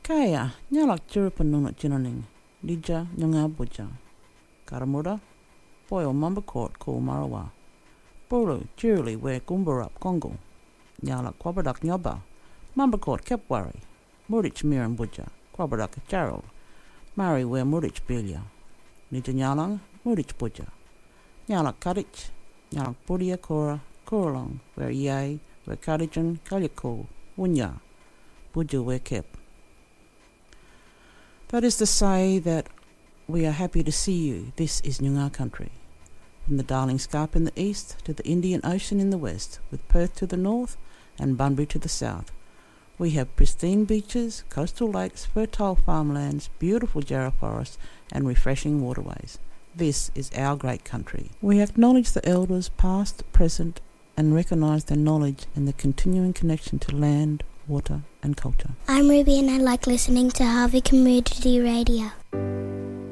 Kaya, nyalak chiripan nunat jinaning, Lija nyanga buja. Karamura, boyo mamba court ko marawa. Buru, jirili we gumbarap Congo. Nyalak kwabadak nyoba. Mamba court kepwari. Murich miran buja. Kwabadak Gerald. Mari we murich bilya. Lija nyalang, murich buja. Nyalak karich. Nyalak budia kora. Kuralong, we yay, we karijan kalyako. Wunya. Buja we kep. That is to say that we are happy to see you. This is Noongar country. From the Darling Scarp in the east to the Indian Ocean in the west, with Perth to the north and Bunbury to the south. We have pristine beaches, coastal lakes, fertile farmlands, beautiful jarrah forests and refreshing waterways. This is our great country. We acknowledge the elders past, present and recognise their knowledge and the continuing connection to land, water and culture. I'm Ruby and I like listening to Harvey Community Radio.